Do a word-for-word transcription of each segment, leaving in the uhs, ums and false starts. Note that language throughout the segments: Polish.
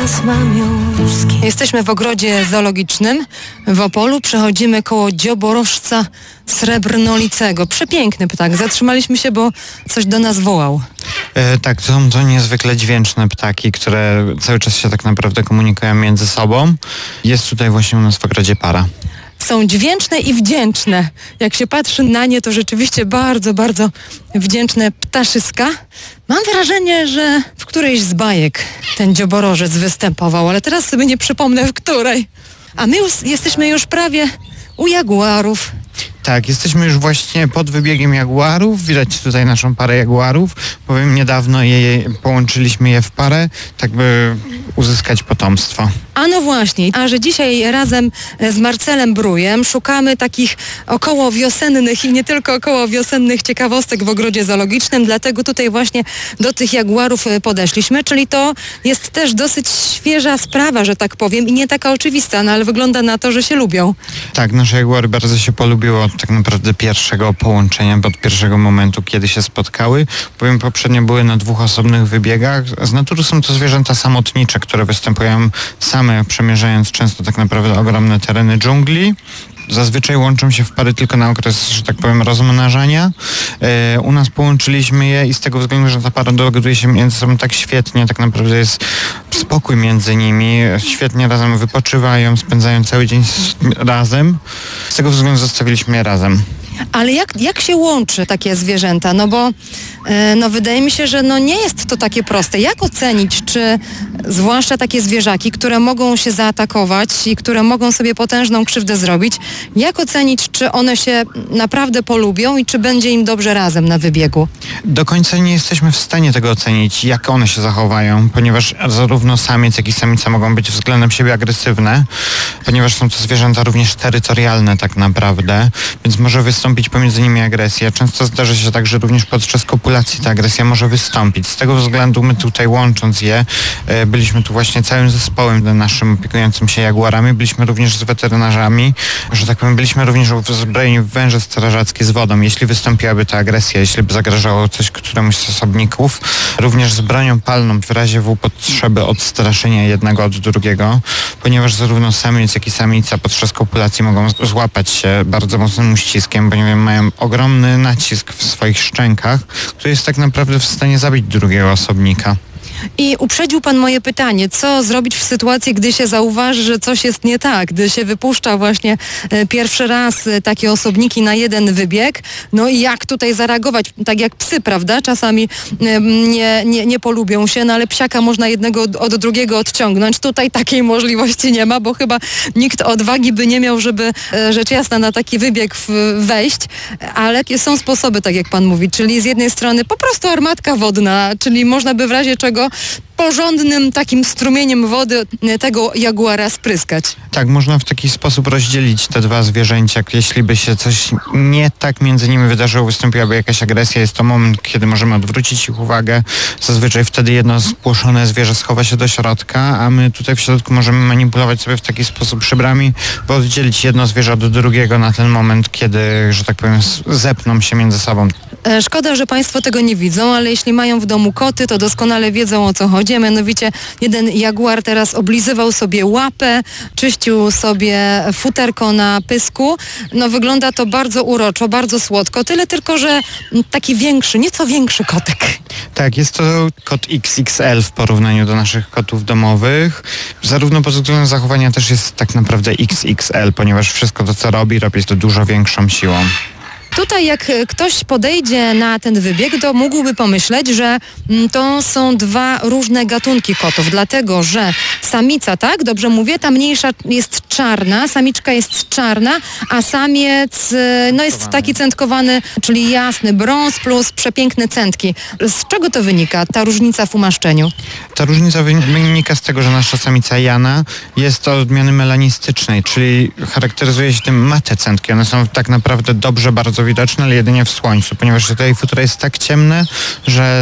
pasma miąskie. Jesteśmy w ogrodzie zoologicznym w Opolu. Przechodzimy koło dzioborożca srebrnolicego. Przepiękny ptak. Zatrzymaliśmy się, bo coś do nas wołał. E, tak, są to niezwykle dźwięczne ptaki, które cały czas się tak naprawdę komunikują między sobą. Jest tutaj właśnie u nas w ogrodzie para. Są dźwięczne i wdzięczne. Jak się patrzy na nie, to rzeczywiście bardzo, bardzo wdzięczne ptaszyska. Mam wrażenie, że w którejś z bajek ten dzioborożec występował, ale teraz sobie nie przypomnę w której. A my już jesteśmy już prawie u jaguarów. Tak, jesteśmy już właśnie pod wybiegiem jaguarów. Widać tutaj naszą parę jaguarów, bowiem niedawno je, połączyliśmy je w parę, tak by uzyskać potomstwo. A no właśnie, a że dzisiaj razem z Marcelem Brujem szukamy takich około wiosennych i nie tylko około wiosennych ciekawostek w ogrodzie zoologicznym, dlatego tutaj właśnie do tych jaguarów podeszliśmy, czyli to jest też dosyć świeża sprawa, że tak powiem, i nie taka oczywista, no ale wygląda na to, że się lubią. Tak, nasze jaguary bardzo się polubiły od tak naprawdę pierwszego połączenia, od pierwszego momentu, kiedy się spotkały, bowiem poprzednio były na dwóch osobnych wybiegach. Z natury są to zwierzęta samotnicze, które występują same, przemierzając często tak naprawdę ogromne tereny dżungli. Zazwyczaj łączą się w pary tylko na okres, że tak powiem, rozmnażania. E, u nas połączyliśmy je i z tego względu, że ta para dogaduje się między sobą tak świetnie, tak naprawdę jest spokój między nimi, świetnie razem wypoczywają, spędzają cały dzień razem. Z tego względu zostawiliśmy je razem. Ale jak, jak się łączy takie zwierzęta? No bo e, no wydaje mi się, że no nie jest to takie proste. Jak ocenić, czy zwłaszcza takie zwierzaki, które mogą się zaatakować i które mogą sobie potężną krzywdę zrobić, jak ocenić, czy one się naprawdę polubią i czy będzie im dobrze razem na wybiegu? Do końca nie jesteśmy w stanie tego ocenić, jak one się zachowają, ponieważ zarówno samiec, jak i samica mogą być względem siebie agresywne, ponieważ są to zwierzęta również terytorialne tak naprawdę, więc może wystąpić pomiędzy nimi agresja. Często zdarza się tak, że również podczas kopulacji ta agresja może wystąpić. Z tego względu my tutaj łącząc je, byliśmy tu właśnie całym zespołem naszym opiekującym się jaguarami, byliśmy również z weterynarzami, że tak powiem, byliśmy również uzbrojeni w węże strażackie z wodą. Jeśli wystąpiłaby ta agresja, jeśli by zagrażało coś któremuś z osobników, również z bronią palną w razie w potrzeby odstraszenia jednego od drugiego, ponieważ zarówno samiec, jak i samica podczas kopulacji mogą złapać się bardzo mocnym uściskiem, ponieważ mają ogromny nacisk w swoich szczękach, który jest tak naprawdę w stanie zabić drugiego osobnika. I uprzedził pan moje pytanie, co zrobić w sytuacji, gdy się zauważy, że coś jest nie tak, gdy się wypuszcza właśnie e, pierwszy raz e, takie osobniki na jeden wybieg, no i jak tutaj zareagować, tak jak psy, prawda, czasami e, nie, nie, nie polubią się, no ale psiaka można jednego od, od drugiego odciągnąć, tutaj takiej możliwości nie ma, bo chyba nikt odwagi by nie miał, żeby e, rzecz jasna na taki wybieg w, wejść, ale są sposoby, tak jak pan mówi, czyli z jednej strony po prostu armatka wodna, czyli można by w razie czego porządnym takim strumieniem wody tego jaguara spryskać. Tak, można w taki sposób rozdzielić te dwa zwierzęcia. Jeśli by się coś nie tak między nimi wydarzyło, wystąpiłaby jakaś agresja, jest to moment, kiedy możemy odwrócić ich uwagę. Zazwyczaj wtedy jedno spłoszone zwierzę schowa się do środka, a my tutaj w środku możemy manipulować sobie w taki sposób szybrami, by oddzielić jedno zwierzę od drugiego na ten moment, kiedy, że tak powiem, zepną się między sobą. Szkoda, że państwo tego nie widzą, ale jeśli mają w domu koty, to doskonale wiedzą, o co chodzi. Mianowicie jeden jaguar teraz oblizywał sobie łapę, czyścił sobie futerko na pysku. No wygląda to bardzo uroczo, bardzo słodko. Tyle tylko, że taki większy, nieco większy kotek. Tak, jest to kot X X L w porównaniu do naszych kotów domowych. Zarówno pod względem zachowania też jest tak naprawdę X X L, ponieważ wszystko to, co robi, robi to dużo większą siłą. Tutaj jak ktoś podejdzie na ten wybieg, to mógłby pomyśleć, że to są dwa różne gatunki kotów, dlatego że samica, tak, dobrze mówię, ta mniejsza jest czarna, samiczka jest czarna, a samiec no jest taki centkowany, czyli jasny brąz plus przepiękne centki. Z czego to wynika, ta różnica w umaszczeniu? Ta różnica wynika z tego, że nasza samica Jana jest to odmiany melanistycznej, czyli charakteryzuje się tym mate centki. One są tak naprawdę dobrze bardzo widoczne, ale jedynie w słońcu, ponieważ tutaj futro jest tak ciemne, że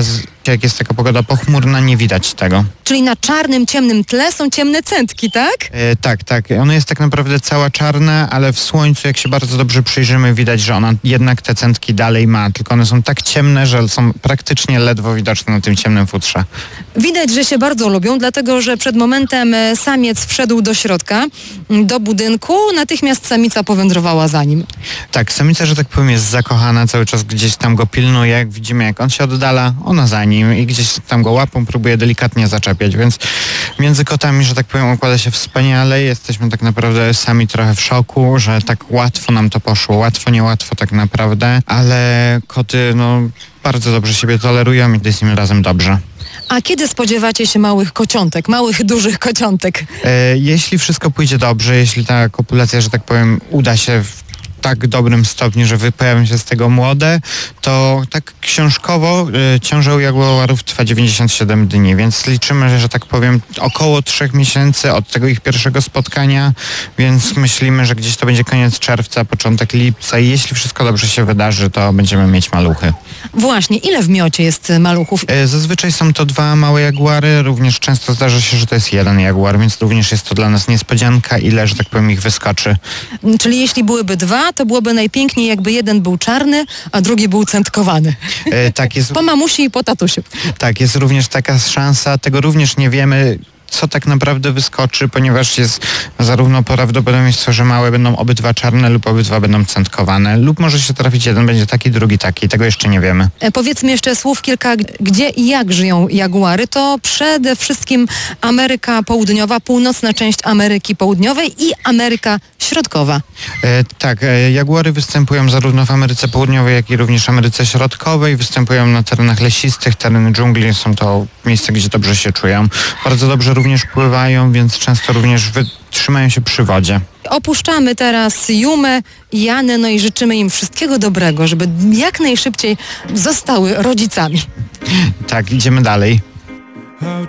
Jak jest taka pogoda pochmurna, nie widać tego. Czyli na czarnym, ciemnym tle są ciemne centki, tak? E, tak, tak. Ona jest tak naprawdę cała czarna, ale w słońcu, jak się bardzo dobrze przyjrzymy, widać, że ona jednak te centki dalej ma, tylko one są tak ciemne, że są praktycznie ledwo widoczne na tym ciemnym futrze. Widać, że się bardzo lubią, dlatego że przed momentem e, samiec wszedł do środka, m, do budynku, natychmiast samica powędrowała za nim. Tak, samica, że tak powiem, jest zakochana, cały czas gdzieś tam go pilnuje, jak widzimy, jak on się oddala, ona za nim i gdzieś tam go łapą próbuje delikatnie zaczepiać, więc między kotami, że tak powiem, układa się wspaniale. Jesteśmy tak naprawdę sami trochę w szoku, że tak łatwo nam to poszło. Łatwo, niełatwo tak naprawdę, ale koty, no, bardzo dobrze siebie tolerują i jest im razem dobrze. A kiedy spodziewacie się małych kociątek, małych, dużych kociątek? E, jeśli wszystko pójdzie dobrze, jeśli ta kopulacja, że tak powiem, uda się w tak dobrym stopniu, że wypojawią się z tego młode, to tak książkowo y, ciąża u jaguarów trwa dziewięćdziesiąt siedem dni, więc liczymy, że, że tak powiem, około trzech miesięcy od tego ich pierwszego spotkania, więc myślimy, że gdzieś to będzie koniec czerwca, początek lipca i jeśli wszystko dobrze się wydarzy, to będziemy mieć maluchy. Właśnie, ile w miocie jest maluchów? E, zazwyczaj są to dwa małe jaguary, również często zdarza się, że to jest jeden jaguar, więc również jest to dla nas niespodzianka, ile, że tak powiem, ich wyskoczy. Czyli jeśli byłyby dwa, to byłoby najpiękniej, jakby jeden był czarny, a drugi był centkowany. E, tak jest. Po mamusi i po tatusiu. Tak, jest również taka szansa, tego również nie wiemy, co tak naprawdę wyskoczy, ponieważ jest zarówno prawdopodobieństwo, że małe będą obydwa czarne lub obydwa będą centkowane, lub może się trafić jeden, będzie taki, drugi taki, tego jeszcze nie wiemy. E, powiedzmy jeszcze słów kilka, gdzie i jak żyją jaguary. To przede wszystkim Ameryka Południowa, północna część Ameryki Południowej i Ameryka Środkowa. E, tak, e, jaguary występują zarówno w Ameryce Południowej, jak i również Ameryce Środkowej, występują na terenach lesistych, tereny dżungli, są to miejsca, gdzie dobrze się czują. Bardzo dobrze również pływają, więc często również wytrzymają się przy wodzie. Opuszczamy teraz Jumę i Janę, no i życzymy im wszystkiego dobrego, żeby jak najszybciej zostały rodzicami. Tak, idziemy dalej.